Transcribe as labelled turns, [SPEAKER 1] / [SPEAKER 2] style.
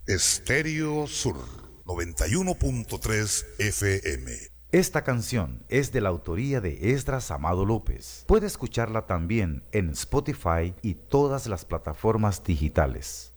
[SPEAKER 1] Estéreo Sur 91.3 FM.
[SPEAKER 2] Esta canción es de la autoría de Esdras Amado López. Puede escucharla también en Spotify y todas las plataformas digitales.